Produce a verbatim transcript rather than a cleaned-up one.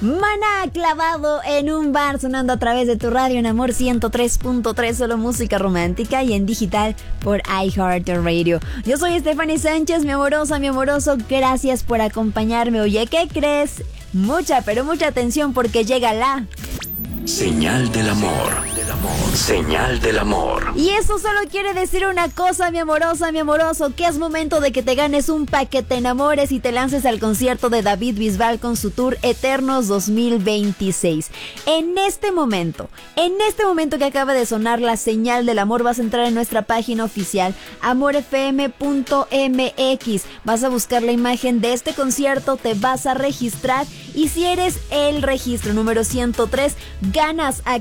Maná clavado en un bar, sonando a través de tu radio en Amor ciento tres punto tres, solo música romántica, y en digital por iHeartRadio. Yo soy Stephanie Sánchez, mi amorosa, mi amoroso, gracias por acompañarme. Oye, ¿qué crees? Mucha, pero mucha atención porque llega la... Señal del amor. Señal del amor. Y eso solo quiere decir una cosa, mi amorosa, mi amoroso, que es momento de que te ganes un paquete, te enamores y te lances al concierto de David Bisbal con su tour Eternos dos mil veintiséis. En este momento, en este momento que acaba de sonar la señal del amor, vas a entrar en nuestra página oficial amor f m punto m x, vas a buscar la imagen de este concierto, te vas a registrar y si eres el registro número ciento tres, ganas